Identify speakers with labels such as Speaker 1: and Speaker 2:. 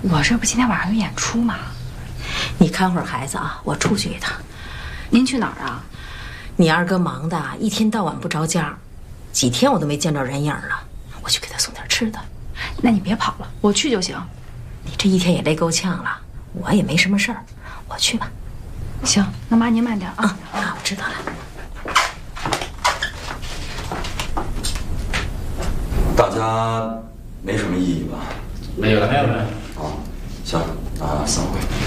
Speaker 1: 我这不今天晚上有演出吗？
Speaker 2: 你看会儿孩子啊，我出去一趟。
Speaker 1: 您去哪儿啊？
Speaker 2: 你二哥忙的一天到晚不着家，几天我都没见着人影了。我去给他送点吃的。
Speaker 1: 那你别跑了，我去就行。
Speaker 2: 你这一天也累够呛了，我也没什么事儿，我去吧。
Speaker 1: 行，那妈您慢点啊。
Speaker 2: 我知道了。
Speaker 3: 大家没什么异议吧？
Speaker 4: 没有。
Speaker 3: 好，行，那散会。